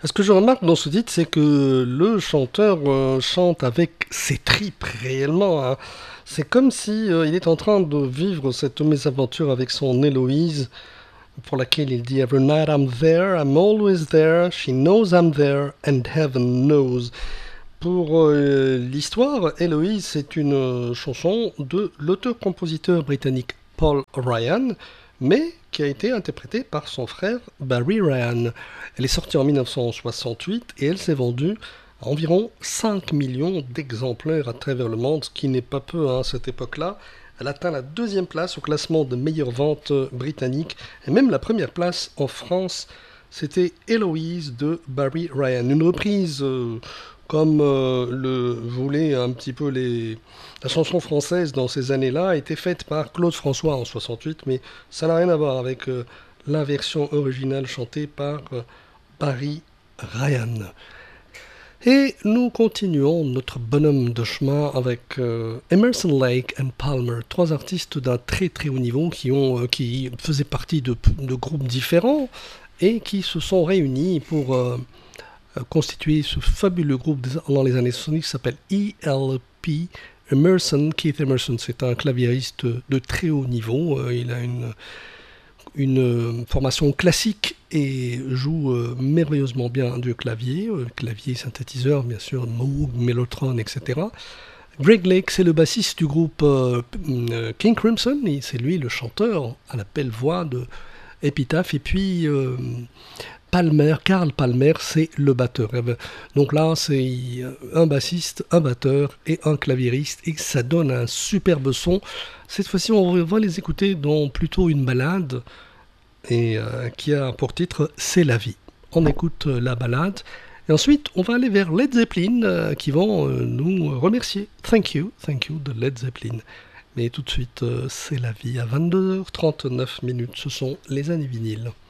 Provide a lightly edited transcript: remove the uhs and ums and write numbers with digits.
Ce que je remarque dans ce titre, c'est que le chanteur chante avec ses tripes réellement, hein. C'est comme si il est en train de vivre cette mésaventure avec son Héloïse, pour laquelle il dit Every night I'm there, I'm always there, she knows I'm there, and heaven knows. Pour l'histoire, Héloïse, c'est une chanson de l'auteur-compositeur britannique Paul Ryan, mais qui a été interprétée par son frère Barry Ryan. Elle est sortie en 1968 et elle s'est vendue à environ 5 millions d'exemplaires à travers le monde, ce qui n'est pas peu à cette époque-là. Elle atteint la deuxième place au classement de meilleures ventes britanniques et même la première place en France. C'était Héloïse de Barry Ryan. Une reprise comme le voulait un petit peu la chanson française dans ces années-là, a été faite par Claude François en 68, mais ça n'a rien à voir avec la version originale chantée par Barry Ryan. Et nous continuons notre bonhomme de chemin avec Emerson Lake and Palmer, trois artistes d'un très très haut niveau qui faisaient partie de groupes différents et qui se sont réunis pour constituer ce fabuleux groupe dans les années 70 qui s'appelle ELP. Keith Emerson, c'est un claviériste de très haut niveau. Il a une formation classique et joue merveilleusement bien du clavier, clavier synthétiseur bien sûr, Moog, Mellotron, etc. Greg Lake, c'est le bassiste du groupe King Crimson, et c'est lui le chanteur à la belle voix de Epitaph, et puis Karl Palmer, c'est le batteur. Donc là, c'est un bassiste, un batteur et un claviériste, et ça donne un superbe son. Cette fois-ci, on va les écouter dans plutôt une ballade, et qui a pour titre C'est la vie. On écoute la ballade, et ensuite, on va aller vers Led Zeppelin, qui vont nous remercier. Thank you de Led Zeppelin. Mais tout de suite, c'est la vie à 22h39 minutes. Ce sont les années vinyles.